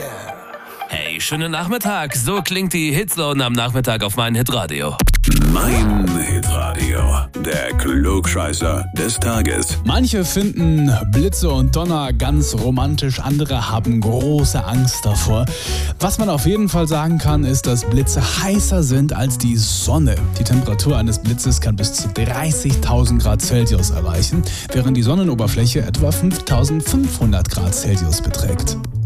Hey, schönen Nachmittag. So klingt die Hitzone am Nachmittag auf mein Hitradio. Mein Hitradio, der Klugscheißer des Tages. Manche finden Blitze und Donner ganz romantisch, andere haben große Angst davor. Was man auf jeden Fall sagen kann, ist, dass Blitze heißer sind als die Sonne. Die Temperatur eines Blitzes kann bis zu 30.000 Grad Celsius erreichen, während die Sonnenoberfläche etwa 5.500 Grad Celsius beträgt.